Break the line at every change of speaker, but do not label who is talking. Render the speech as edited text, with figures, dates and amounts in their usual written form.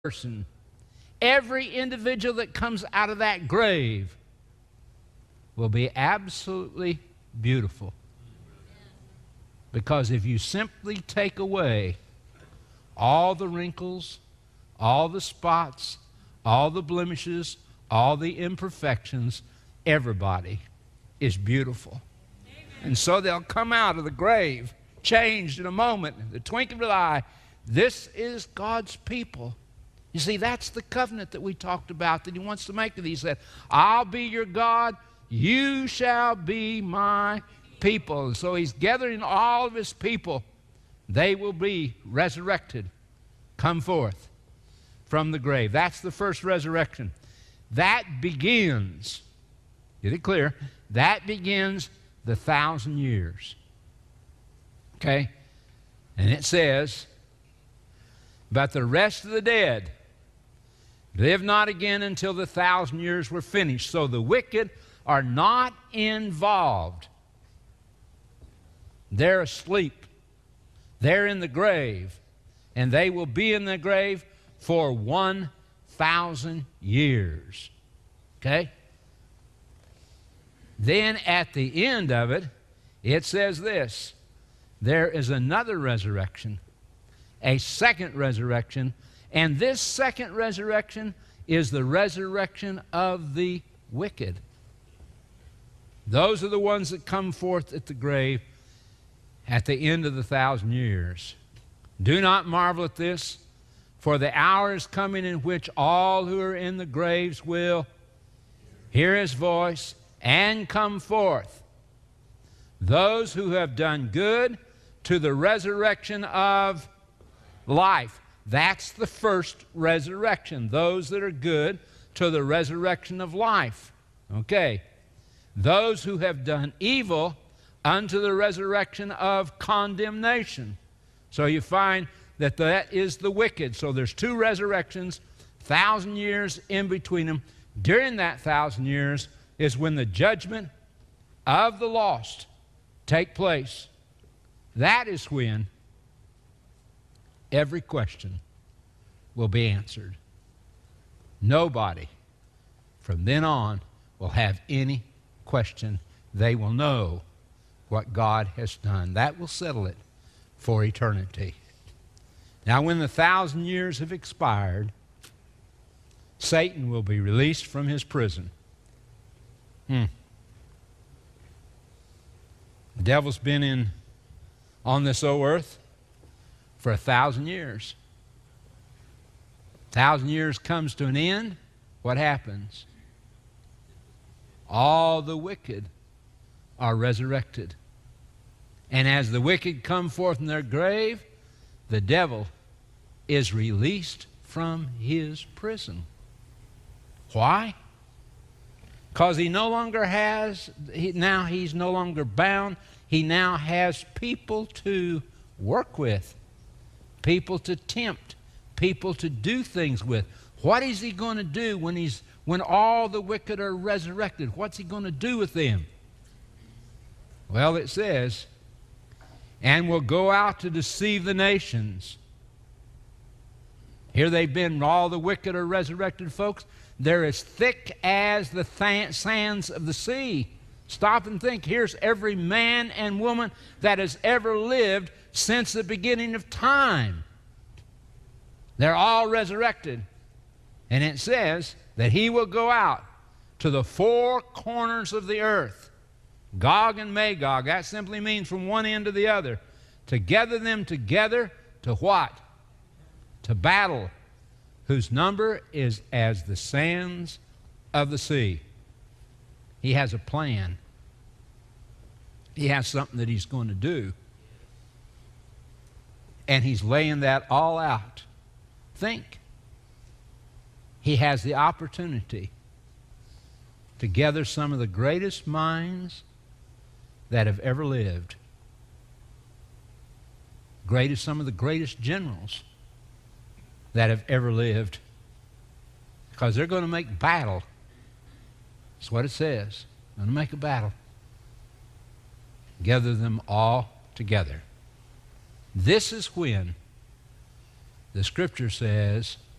person, every individual that comes out of that grave will be absolutely beautiful. Because if you simply take away all the wrinkles, all the spots, all the blemishes, all the imperfections, everybody is beautiful. Amen. And so they'll come out of the grave changed in a moment, in the twinkling of an eye. This is God's people. You see, that's the covenant that we talked about that he wants to make with these. He said, I'll be your God, you shall be my people. And so he's gathering all of his people. They will be resurrected, come forth from the grave. That's the first resurrection. That begins, get it clear, that begins the 1,000 years. Okay? And it says, but the rest of the dead live not again until the 1,000 years were finished. So the wicked are not involved. They're asleep. They're in the grave. And they will be in the grave for 1,000 years. Okay? Then at the end of it, it says this. There is another resurrection, a second resurrection, and this second resurrection is the resurrection of the wicked. Those are the ones that come forth at the grave at the end of the 1,000 years. Do not marvel at this, for the hour is coming in which all who are in the graves will hear his voice and come forth. Those who have done good to the resurrection of life. That's the first resurrection. Those that are good to the resurrection of life. Okay. Those who have done evil unto the resurrection of condemnation. So you find that that is the wicked. So there's two resurrections, 1,000 years in between them. During that 1,000 years is when the judgment of the lost take place. That is when every question will be answered. Nobody from then on will have any question. They will know what God has done. That will settle it for eternity. Now, when the 1,000 years have expired, Satan will be released from his prison. The devil's been on this old earth for 1,000 years. 1,000 years comes to an end. What happens? All the wicked are resurrected. And as the wicked come forth from their grave, the devil is released from his prison. Why? Because he no longer has, now he's no longer bound. He now has people to work with, people to tempt, people to do things with. What is he going to do when all the wicked are resurrected? What's he going to do with them? Well, it says, and will go out to deceive the nations. Here they've been, all the wicked are resurrected, folks. They're as thick as the sands of the sea. Stop and think. Here's every man and woman that has ever lived since the beginning of time. They're all resurrected. And it says that he will go out to the four corners of the earth. Gog and Magog. That simply means from one end to the other. To gather them together to what? To battle, whose number is as the sands of the sea. He has a plan. He has something that he's going to do. And he's laying that all out. Think. He has the opportunity to gather some of the greatest minds that have ever lived. Some of the greatest generals that have ever lived. Because they're going to make battle. That's what it says. They're going to make a battle. Gather them all together. This is when the Scripture says